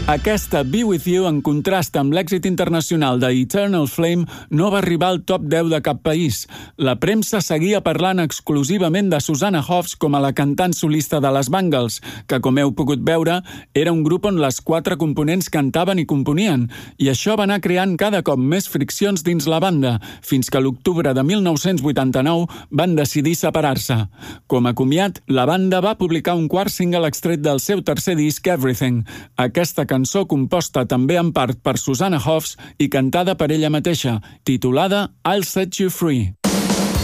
Aquesta Be With You, en contrast amb l'èxit internacional de Eternal Flame, no va arribar al top 10 de cap país. La premsa seguia parlant exclusivament de Susanna Hoffs com a la cantant solista de les Bangles, que, com heu pogut veure, era un grup on les 4 components cantaven i componien, i això va anar creant cada cop més friccions dins la banda, fins que a l'octubre de 1989 van decidir separar-se. Com a comiat, la banda va publicar un quart single extret del seu tercer disc, Everything. Aquesta cançó composta també en part per Susanna Hoffs i cantada per ella mateixa, titulada I'll Set You Free.